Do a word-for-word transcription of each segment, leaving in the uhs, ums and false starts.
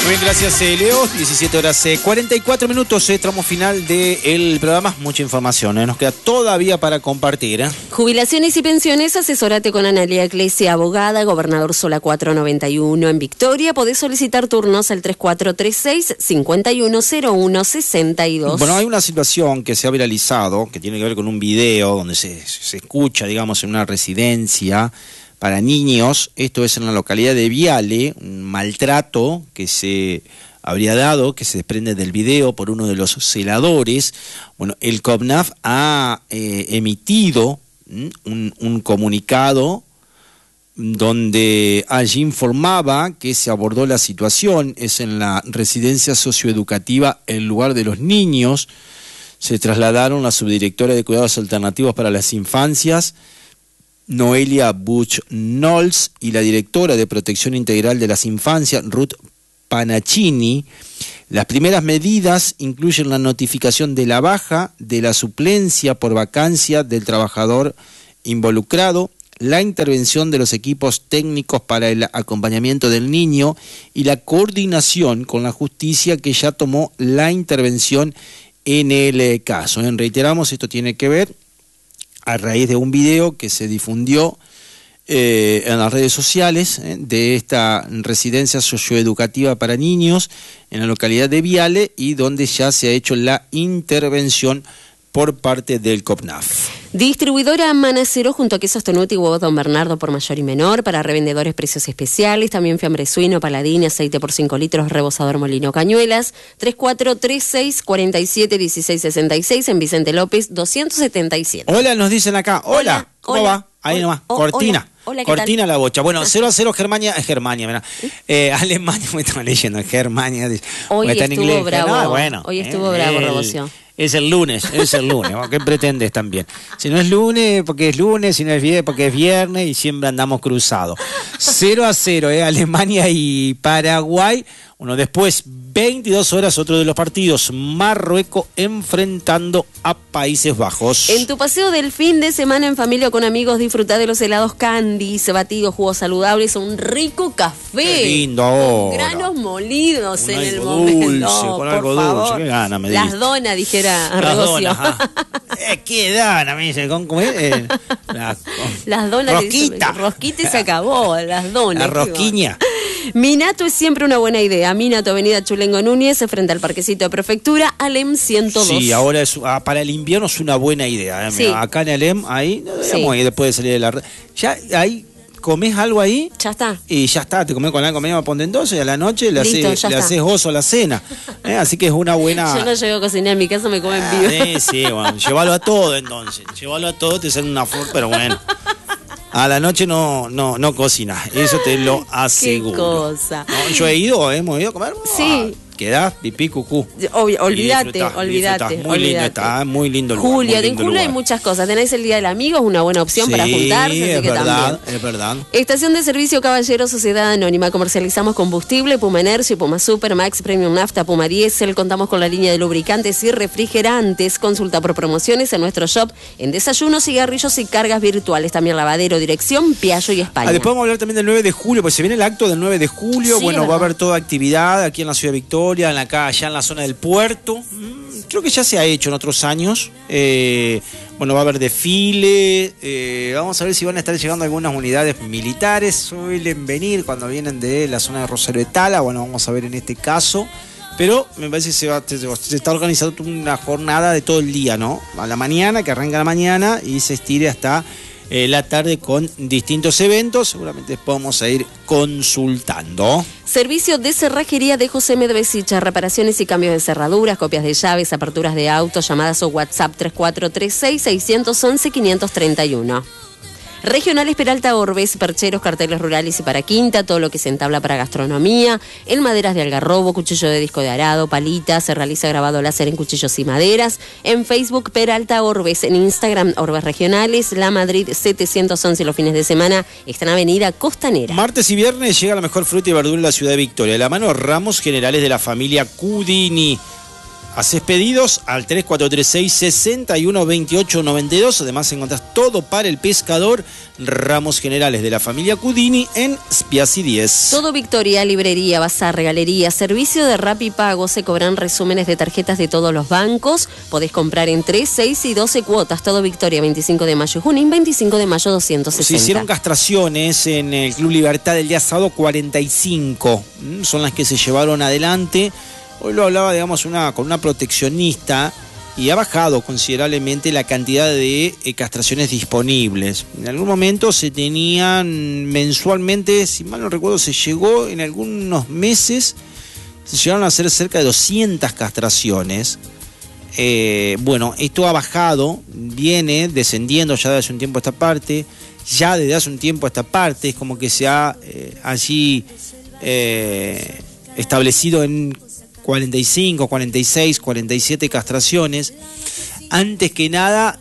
Muy bien, gracias, eh, Leo. diecisiete horas, eh, cuarenta y cuatro minutos, eh, tramo final del programa. Mucha información, eh, nos queda todavía para compartir. Eh. Jubilaciones y pensiones, asesórate con Analia Eclesia, abogada, Gobernador Sola cuatrocientos noventa y uno en Victoria. Podés solicitar turnos al tres cuatro tres seis, cinco uno cero uno, seis dos. Bueno, hay una situación que se ha viralizado, que tiene que ver con un video donde se, se escucha, digamos, en una residencia para niños. Esto es en la localidad de Viale, un maltrato que se habría dado, que se desprende del video por uno de los celadores. Bueno, el COPNAF ha eh, emitido un, un comunicado donde allí informaba que se abordó la situación. Es en la residencia socioeducativa El Lugar de los Niños. Se trasladaron la subdirectora de Cuidados Alternativos para las Infancias, Noelia Buch-Knowles, y la directora de Protección Integral de las Infancias, Ruth Panacini. Las primeras medidas incluyen la notificación de la baja de la suplencia por vacancia del trabajador involucrado, la intervención de los equipos técnicos para el acompañamiento del niño y la coordinación con la justicia, que ya tomó la intervención en el caso. En reiteramos, esto tiene que ver a raíz de un video que se difundió eh, en las redes sociales eh, de esta residencia socioeducativa para niños en la localidad de Viale, y donde ya se ha hecho la intervención por parte del COPNAF. Distribuidora Manacero junto a Quesos Tonuti y Huevos Don Bernardo por mayor y menor, para revendedores precios especiales, también fiambre suino, paladín, aceite por cinco litros, rebosador Molino Cañuelas, tres cuatro tres seis, cuatro siete, uno seis seis seis en Vicente López doscientos setenta y siete. Hola, nos dicen acá. Hola, hola ¿cómo hola, va? Ahí hola, nomás, oh, cortina. Hola. Hola, ¿qué Cortina tal? La bocha. Bueno, cero a cero Germania, eh, Germania, mira. Eh, Alemania, me estaba leyendo, Germania. Hoy está en estuvo inglés. bravo. No, bueno, Hoy estuvo eh, bravo, el, Robocio. Es el lunes, es el lunes. ¿Qué pretendes también? Si no es lunes, porque es lunes, si no es viernes, porque es viernes, y siempre andamos cruzados. cero a cero, eh, Alemania y Paraguay. Bueno, después, veintidós horas, otro de los partidos, Marruecos enfrentando a Países Bajos. En tu paseo del fin de semana en familia o con amigos, disfruta de los helados Candies, batidos, jugos saludables, un rico café. Qué lindo ahora. Con granos molidos Con en el algo momento. dulce, No, con por algo favor. dulce. Qué gana me Las diste. donas, dijera Las Robocio. donas, eh, qué dona, me dice. ¿Cómo, cómo es? Eh, la, Las donas. Rosquita. Rosquita y se acabó, las donas. La rosquiña. Minato es siempre una buena idea. Minato, avenida Chulengo Núñez, frente al Parquecito de Prefectura, Alem ciento dos. Sí, ahora es, ah, para el invierno es una buena idea. Eh. Sí. Acá en Alem, ahí, Sí. ahí después de salir de la red. Ya ahí comés algo ahí Ya está. y ya está, te comés con algo medio pondentoso y a la noche le Listo, haces ya le está. haces gozo a la cena. Eh, así que es una buena... Yo no llego a cocinar en mi casa, me comen Ah, vivo. sí, sí, bueno, llévalo a todo entonces. Llévalo a todo, te sale una flor, pero bueno. A la noche no no no cocinas, eso te lo aseguro. Qué cosa. No, yo he ido, hemos ido a comer. Sí. Ah, quedás pipí cucú. Obvio, olvídate, Y disfrutás, olvídate. disfrutás. Muy lindo olvídate. está, muy lindo el lugar. Julia, muy en lindo Julia hay lugar. muchas cosas. Tenés el Día del Amigo, es una buena opción Sí, para juntarse, así es que verdad, también. es verdad. Estación de Servicio Caballero, Sociedad Anónima. Comercializamos combustible, Puma Energy, Puma Super, Max Premium Nafta, Puma Diesel. Contamos con la línea de lubricantes y refrigerantes. Consulta por promociones en nuestro shop en desayunos, cigarrillos y cargas virtuales. También lavadero, dirección, Piaggio y España. Ah, después vamos a hablar también del nueve de julio, pues se viene el acto del nueve de julio. Sí, bueno, es va a verdad. haber toda actividad aquí en la ciudad de Victoria, en la acá, allá en la zona del puerto. Mm, creo que ya se ha hecho en otros años. Eh, bueno, va a haber desfile. Eh, vamos a ver si van a estar llegando algunas unidades militares. Suelen venir cuando vienen de la zona de Rosario de Tala. Bueno, vamos a ver en este caso. Pero me parece que se, va, se, se está organizando una jornada de todo el día, ¿no? A la mañana, que arranca a la mañana y se estire hasta eh, la tarde con distintos eventos. Seguramente después vamos a ir consultando. Servicio de cerrajería de José Medvesicha, reparaciones y cambios de cerraduras, copias de llaves, aperturas de autos, llamadas o WhatsApp tres cuatro tres seis, seis uno uno, cinco tres uno. Regionales Peralta Orbes, percheros, carteles rurales y para quinta, todo lo que se entabla para gastronomía, en maderas de algarrobo, cuchillo de disco de arado, palitas, se realiza grabado láser en cuchillos y maderas, en Facebook Peralta Orbes, en Instagram Orbes Regionales, La Madrid setecientos once los fines de semana, está en Avenida Costanera. Martes y viernes llega la mejor fruta y verdura en la ciudad de Victoria, de la mano Ramos Generales de la familia Cudini. Haces pedidos al tres cuatro tres seis, seis uno dos ocho nueve dos. Además encontrás todo para el pescador, ramos generales de la familia Cudini en Spiazzi diez. Todo Victoria, librería, bazar, galería, servicio de Rappi Pago. Se cobran resúmenes de tarjetas de todos los bancos. Podés comprar en tres, seis y doce cuotas. Todo Victoria, veinticinco de mayo, Junín, veinticinco de mayo, doscientos sesenta. Se hicieron castraciones en el Club Libertad el día sábado, cuarenta y cinco. Son las que se llevaron adelante. Hoy lo hablaba, digamos, una, con una proteccionista y ha bajado considerablemente la cantidad de eh, castraciones disponibles. En algún momento se tenían mensualmente, si mal no recuerdo, se llegó en algunos meses, se llegaron a hacer cerca de doscientas castraciones. Eh, bueno, esto ha bajado, viene descendiendo ya desde hace un tiempo a esta parte, ya desde hace un tiempo a esta parte, es como que se ha eh, allí eh, establecido en cuarenta y cinco, cuarenta y seis, cuarenta y siete castraciones. Antes que nada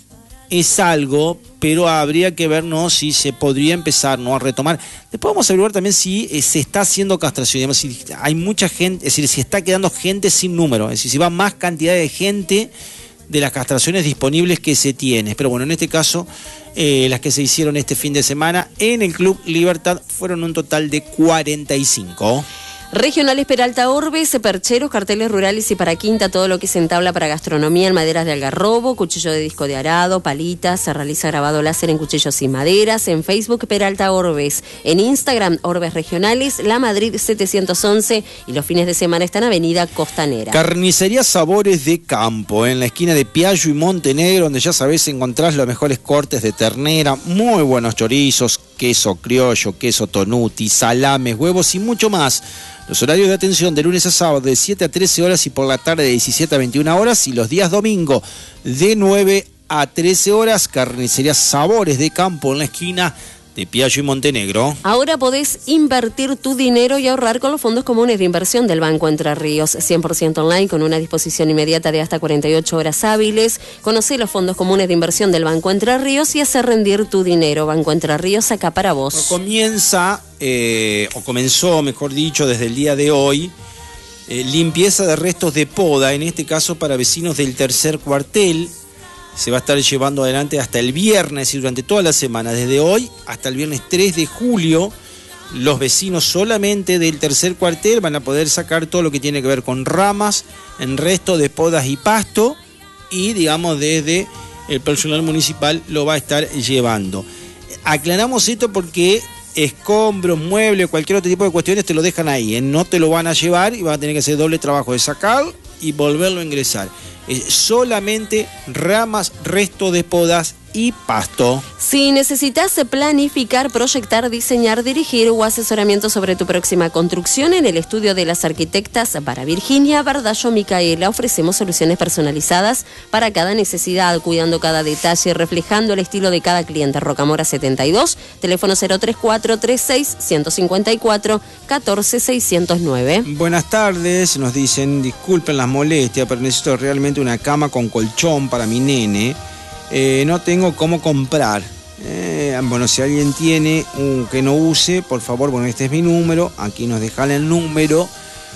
es algo, pero habría que ver, ¿no?, si se podría empezar, ¿no?, a retomar. Después vamos a averiguar también si eh, se está haciendo castración, digamos, si hay mucha gente, es decir, si está quedando gente sin número, es decir, si va más cantidad de gente de las castraciones disponibles que se tiene. Pero bueno, en este caso, eh, las que se hicieron este fin de semana en el Club Libertad fueron un total de cuarenta y cinco. Regionales Peralta Orbes, percheros, carteles rurales y para quinta, todo lo que se entabla para gastronomía en maderas de algarrobo, cuchillo de disco de arado, palitas, se realiza grabado láser en cuchillos y maderas. En Facebook Peralta Orbes, en Instagram Orbes Regionales, La Madrid setecientos once y los fines de semana está en Avenida Costanera. Carnicería Sabores de Campo, en la esquina de Piaggio y Montenegro, donde ya sabés encontrás los mejores cortes de ternera, muy buenos chorizos, queso criollo, queso tonuti, salames, huevos y mucho más. Los horarios de atención de lunes a sábado de siete a trece horas y por la tarde de diecisiete a veintiuna horas, y los días domingo de nueve a trece horas. Carnicería Sabores de Campo en la esquina de Piaggio y Montenegro. Ahora podés invertir tu dinero y ahorrar con los fondos comunes de inversión del Banco Entre Ríos, cien por ciento online con una disposición inmediata de hasta cuarenta y ocho horas hábiles. Conocé los fondos comunes de inversión del Banco Entre Ríos y hacer rendir tu dinero. Banco Entre Ríos, acá para vos. Comienza, eh, o comenzó, mejor dicho, desde el día de hoy, eh, limpieza de restos de poda, en este caso para vecinos del tercer cuartel. Se va a estar llevando adelante hasta el viernes y durante toda la semana, desde hoy hasta el viernes tres de julio. Los vecinos solamente del tercer cuartel van a poder sacar todo lo que tiene que ver con ramas, en resto de podas y pasto, y digamos desde el personal municipal lo va a estar llevando. Aclaramos esto porque escombros, muebles, cualquier otro tipo de cuestiones te lo dejan ahí, ¿eh? No te lo van a llevar y van a tener que hacer doble trabajo de sacar y volverlo a ingresar. Eh, solamente ramas, resto de podas y pasto. Si necesitas planificar, proyectar, diseñar, dirigir o asesoramiento sobre tu próxima construcción, en el estudio de las arquitectas para Virginia Bardallo Micaela ofrecemos soluciones personalizadas para cada necesidad, cuidando cada detalle y reflejando el estilo de cada cliente. Rocamora setenta y dos, teléfono cero tres cuatro tres seis uno cinco cuatro uno cuatro seis cero nueve. Buenas tardes, nos dicen, disculpen las molestias, pero necesito realmente una cama con colchón para mi nene. Eh, no tengo cómo comprar. Eh, bueno, si alguien tiene un que no use, por favor, bueno, este es mi número, aquí nos dejan el número.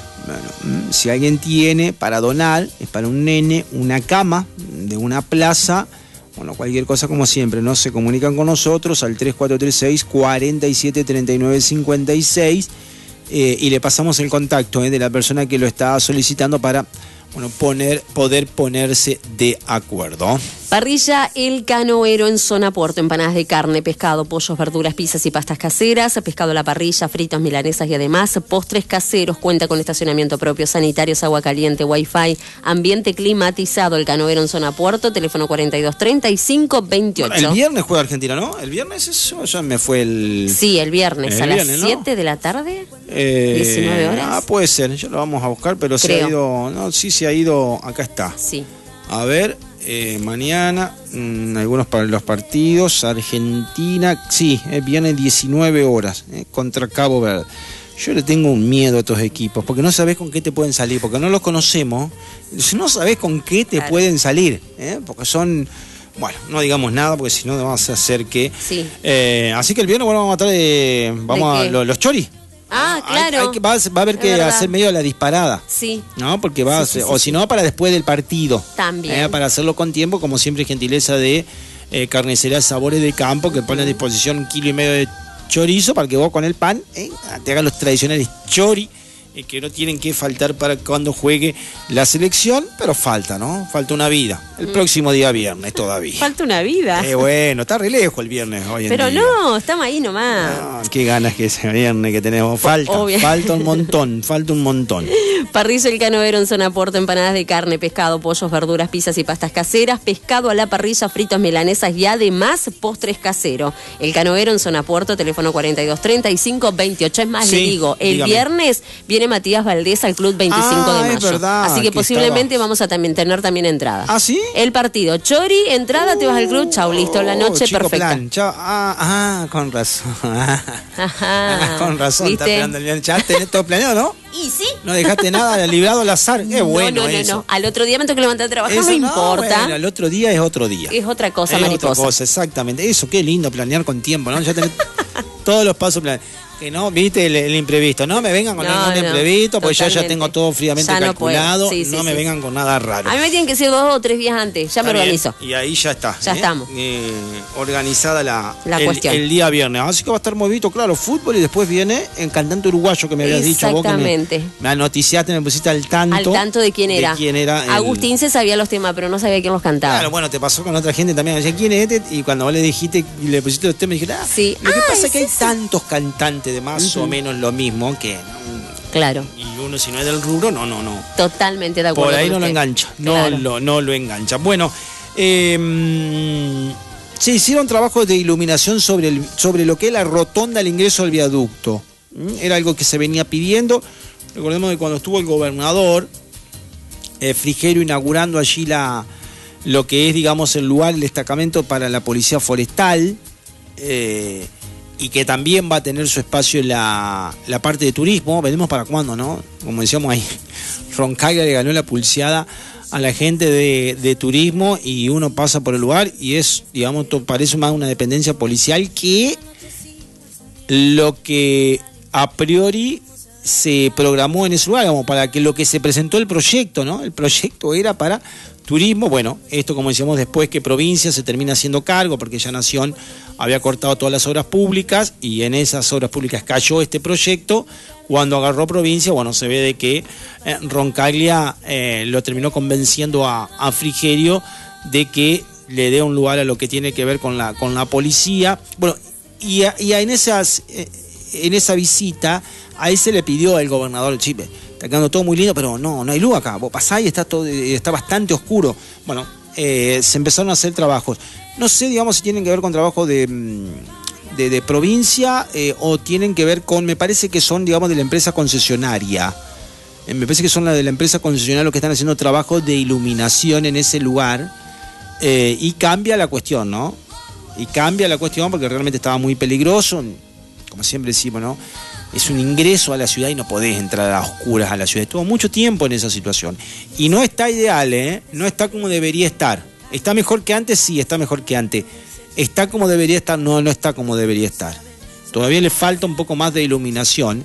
Bueno, si alguien tiene para donar, es para un nene, una cama de una plaza, bueno, cualquier cosa como siempre, ¿no? Se comunican con nosotros al tres cuatro tres seis, cuatro siete tres nueve cinco seis eh, y le pasamos el contacto eh, de la persona que lo está solicitando para, bueno, poner, poder ponerse de acuerdo. Parrilla El Canoero en zona puerto, empanadas de carne, pescado, pollos, verduras, pizzas y pastas caseras, pescado a la parrilla, fritos, milanesas y además postres caseros. Cuenta con estacionamiento propio, sanitarios, agua caliente, wifi, ambiente climatizado. El Canoero en zona puerto, teléfono cuarenta y dos treinta y cinco veintiocho. Bueno, el viernes juega Argentina, ¿no? El viernes eso ya me fue el... Sí, el viernes el a viernes, las ¿no? siete de la tarde, eh, diecinueve horas. Ah, puede ser, ya lo vamos a buscar, pero Creo. se ha ido... No, sí se ha ido, acá está. Sí. A ver... Eh, mañana, mmm, algunos para los partidos. Argentina, sí, eh, viene diecinueve horas eh, contra Cabo Verde. Yo le tengo un miedo a estos equipos, porque no sabés con qué te pueden salir, porque no los conocemos, no sabés con qué te claro. pueden salir, eh, porque son... Bueno, no digamos nada, porque si no vamos a hacer que... Sí. Eh, así que el viernes bueno, vamos a matar, eh, vamos a los, los choris. Ah, claro. Hay, hay que, va, va a haber que hacer medio la disparada. Sí. ¿No? Porque va sí, a ser, sí, sí, o sí. si no, para después del partido. También. Eh, para hacerlo con tiempo, como siempre, gentileza de eh, Carnicería Sabores de Campo, que pone a disposición un kilo y medio de chorizo para que vos con el pan eh, te hagan los tradicionales chori. Eh, que no tienen que faltar para cuando juegue la selección, pero falta, ¿no? Falta una vida. El mm. próximo día viernes todavía. Falta una vida. Eh, bueno, está re lejos el viernes hoy en pero día. no, estamos ahí nomás. No, qué ganas que ese viernes que tenemos. Falta, Obvio. falta un montón, falta un montón. Parrilla El Canovero en zona Puerto, empanadas de carne, pescado, pollos, verduras, pizzas y pastas caseras, pescado a la parrilla, fritos, milanesas y además postres caseros. El Canovero en zona Puerto, teléfono cuarenta y dos treinta y cinco veintiocho. Es más, sí, le digo, el dígame. viernes viene Matías Valdés al Club veinticinco ah, de mayo. Es verdad, así que, que posiblemente estaba... vamos a también tener también entrada. ¿Ah, sí? El partido, Chori, entrada, uh, te vas al club, chau, listo, la noche chico perfecta. Plan. Chau. Ah, ah, con razón. Ajá. Con razón, ¿viste? está esperando el viernes. Ya tenés todo planeado, ¿no? Y sí. No dejaste nada librado al azar. Qué bueno no, no, eso. No, no, al otro día me tengo que levantar a trabajar, eso no me no, importa. Bueno, el otro día es otro día. Es otra cosa, es mariposa. otra cosa, exactamente. Eso, qué lindo planear con tiempo, ¿no? Ya tenés todos los pasos planeados. Que no, viste, el, el imprevisto. No me vengan con no, ningún no, imprevisto, porque totalmente. ya, ya tengo todo fríamente ya no calculado. Sí, sí, no me sí. vengan con nada raro. A mí me tienen que ser dos o tres días antes, ya está me organizo. Bien. Y ahí ya está. Ya ¿eh? estamos. Eh, organizada la, la el, cuestión. El día viernes. Así que va a estar movido, claro, fútbol y después viene el cantante uruguayo que me habías dicho vos. Exactamente. Me, me anoticiaste, me pusiste al tanto. Al tanto de quién era. De quién era el... Agustín se sabía los temas, pero no sabía quién los cantaba. Claro, bueno, te pasó con otra gente también. Decía, ¿quién es este? Y cuando vos le dijiste y le pusiste los temas, dije, ah, sí. Lo que ah, pasa es que hay sí. tantos cantantes de más uh-huh. o menos lo mismo que. Claro. Y uno, si no es del rubro, no, no, no. Totalmente de acuerdo. Por ahí no usted. lo engancha. No, claro. lo, no lo engancha. Bueno, eh, se hicieron trabajos de iluminación sobre, el, sobre lo que es la rotonda al ingreso al viaducto. Era algo que se venía pidiendo. Recordemos que cuando estuvo el gobernador eh, Frigerio inaugurando allí la, lo que es, digamos, el lugar, el destacamento para la policía forestal. Eh, y que también va a tener su espacio en la, la parte de turismo. Veremos para cuándo, ¿no? Como decíamos ahí, Roncaglia le ganó la pulseada a la gente de, de turismo y uno pasa por el lugar y es, digamos, parece más una dependencia policial que lo que a priori se programó en ese lugar, como para que lo que se presentó el proyecto, ¿no? El proyecto era para turismo. Bueno, esto, como decíamos después, que provincia se termina haciendo cargo porque ya Nación había cortado todas las obras públicas y en esas obras públicas cayó este proyecto. Cuando agarró provincia, bueno, se ve de que eh, Roncaglia eh, lo terminó convenciendo a, a Frigerio de que le dé un lugar a lo que tiene que ver con la, con la policía. Bueno, y, a, y a en, esas, eh, en esa visita, a él se le pidió al gobernador, Chipe, está quedando todo muy lindo, pero no, no hay luz acá. Vos pasás y está, todo, está bastante oscuro. Bueno, eh, se empezaron a hacer trabajos. No sé, digamos, si tienen que ver con trabajo de, de, de provincia eh, o tienen que ver con, me parece que son, digamos, de la empresa concesionaria. Eh, me parece que son la de la empresa concesionaria los que están haciendo trabajo de iluminación en ese lugar. Eh, y cambia la cuestión, ¿no? Y cambia la cuestión porque realmente estaba muy peligroso. Como siempre decimos, ¿no? Es un ingreso a la ciudad y no podés entrar a oscuras a la ciudad. Estuvo mucho tiempo en esa situación. Y no está ideal, ¿eh? No está como debería estar. ¿Está mejor que antes? Sí, está mejor que antes. ¿Está como debería estar? No, no está como debería estar. Todavía le falta un poco más de iluminación.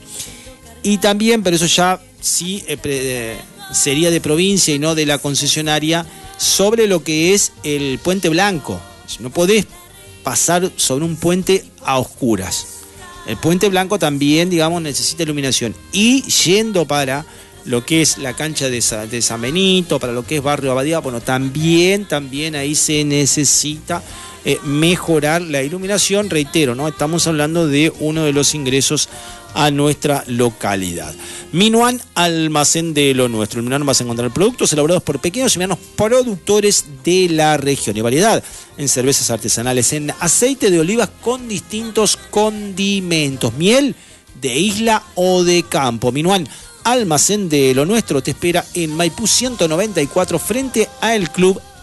Y también, pero eso ya sí eh, eh, sería de provincia y no de la concesionaria, sobre lo que es el Puente Blanco. No podés pasar sobre un puente a oscuras. El Puente Blanco también, digamos, necesita iluminación. Y yendo para lo que es la cancha de, Sa, de San Benito, para lo que es Barrio Abadía, bueno, también, también ahí se necesita eh, mejorar la iluminación. Reitero, ¿no? Estamos hablando de uno de los ingresos a nuestra localidad. Minuan, almacén de lo nuestro. En Minuan vas a encontrar productos elaborados por pequeños y medianos productores de la región y variedad en cervezas artesanales, en aceite de olivas con distintos condimentos, miel de isla o de campo. Minuan, almacén de lo nuestro, te espera en Maipú ciento noventa y cuatro frente a el Club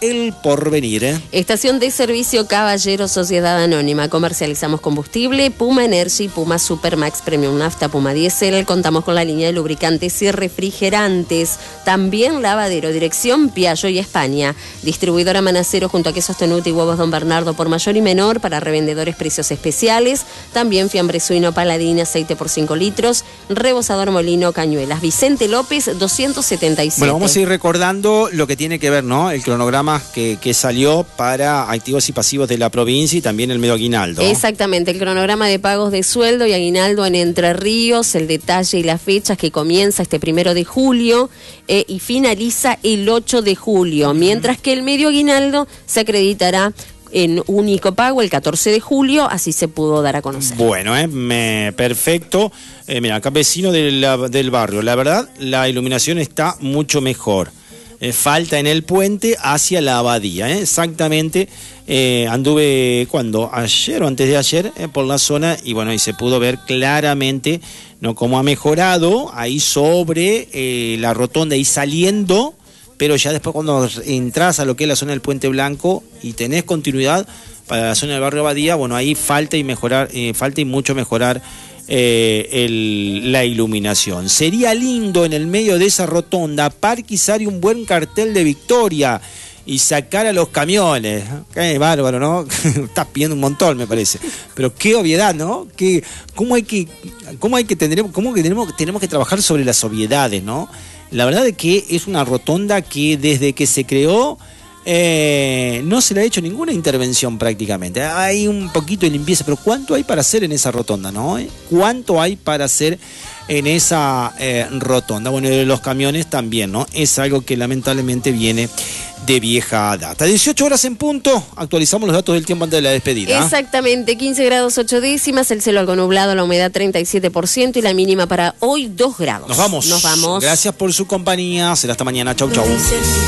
El Porvenir. ¿eh? Estación de servicio Caballero Sociedad Anónima. Comercializamos combustible, Puma Energy, Puma Supermax Premium Nafta, Puma Diesel. Contamos con la línea de lubricantes y refrigerantes. También lavadero, dirección Piaggio y España. Distribuidora Manacero junto a Quesos Tenuti y Huevos Don Bernardo por mayor y menor. Para revendedores precios especiales. También fiambre suino Paladín, aceite por cinco litros. Rebosador Molino Cañuelas. Vicente López doscientos setenta y siete. Bueno, vamos a ir recordando lo que tiene que ver, ¿no? El cronograma Que, que salió para activos y pasivos de la provincia y también el medio aguinaldo. Exactamente, el cronograma de pagos de sueldo y aguinaldo en Entre Ríos, el detalle y las fechas que comienza este primero de julio eh, y finaliza el ocho de julio, uh-huh. mientras que el medio aguinaldo se acreditará en único pago el catorce de julio, así se pudo dar a conocer. Bueno, eh, me, perfecto. Eh, mira, acá vecino de la, del barrio, la verdad, la iluminación está mucho mejor. Eh, falta en el puente hacia la abadía, ¿eh? exactamente, eh, anduve, ¿cuándo? Ayer o antes de ayer, eh, por la zona, y bueno, y se pudo ver claramente, ¿no? Cómo ha mejorado ahí sobre eh, la rotonda y saliendo, pero ya después cuando entras a lo que es la zona del Puente Blanco y tenés continuidad para la zona del barrio Abadía, bueno, ahí falta y mejorar, eh, falta y mucho mejorar Eh, el, la iluminación. Sería lindo en el medio de esa rotonda parquizar y un buen cartel de Victoria y sacar a los camiones. Qué bárbaro, ¿no? Estás pidiendo un montón, me parece. Pero qué obviedad, ¿no? Que, ¿Cómo hay que, cómo hay que tener, cómo que tenemos, tenemos que trabajar sobre las obviedades, ¿no? La verdad es que es una rotonda que desde que se creó Eh, no se le ha hecho ninguna intervención prácticamente. Hay un poquito de limpieza, pero ¿cuánto hay para hacer en esa rotonda, no? ¿Eh? ¿Cuánto hay para hacer en esa eh, rotonda? Bueno, y de los camiones también, ¿no? Es algo que lamentablemente viene de vieja data. dieciocho horas en punto, actualizamos los datos del tiempo antes de la despedida. Exactamente, quince grados ocho décimas, el cielo algo nublado, la humedad treinta y siete por ciento y la mínima para hoy dos grados. Nos vamos. Nos vamos. Gracias por su compañía, será hasta mañana. Chau, chau.